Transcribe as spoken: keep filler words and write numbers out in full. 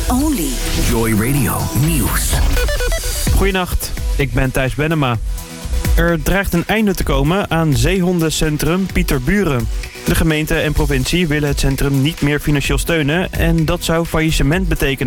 only. Joy Radio Nieuws. Goedenacht, ik ben Thijs Bennema. Er dreigt een einde te komen aan zeehondencentrum Pieterburen. De gemeente en provincie willen het centrum niet meer financieel steunen en dat zou faillissement betekenen.